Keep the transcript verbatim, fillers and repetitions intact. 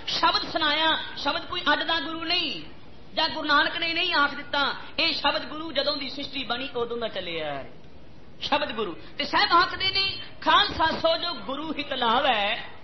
शब्द सुनाया। शब्द कोई अड दा गुरु नहीं, जां गुरु नानक ने नहीं आख दिता। ये शब्द गुरु जदों दी सृष्टि बनी उदों दा चलिया शब्द गुरु। ते साहब आखदे ने खालसा सो जो गुरु हितलावै